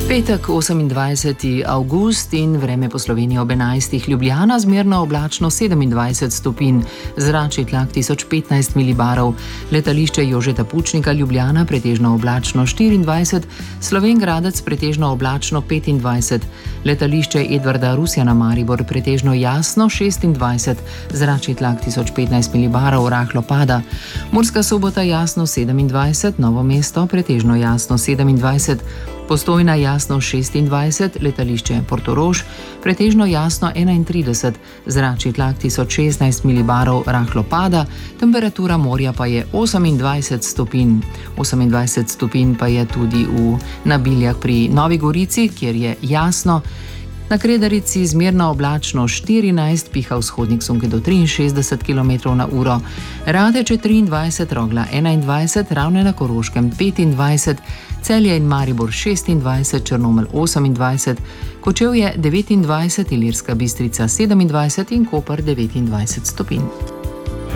Petek, 28. avgust in vreme po Sloveniji ob 11. Ljubljana, zmerno oblačno 27 stopinj, zračni tlak 1015 milibarov, letališče Jožeta Pučnika Ljubljana pretežno oblačno 24, Slovenj Gradec pretežno oblačno 25, letališče Edvarda Rusjana Maribor pretežno jasno 26, zračni tlak 1015 milibarov, rahlo pada, Murska Sobota jasno 27, Novo mesto pretežno jasno 27, Postojna jasno 26, letališče Portorož pretežno jasno 31, zračni tlak 1016 milibarov, rahlo pada, temperatura morja pa je 28 stopinj. 28 stopinj pa je tudi na Biljah pri Novi Gorici, kjer je jasno. Na Kredarici zmerno oblačno 14, piha vzhodnik sunke do 63 km/h, Radeče 23, Rogla 21, Ravne na Koroškem 25, Celje in Maribor 26, Črnomelj 28, Kočevje 29, Ilirska Bistrica 27 in Koper 29 stopinj.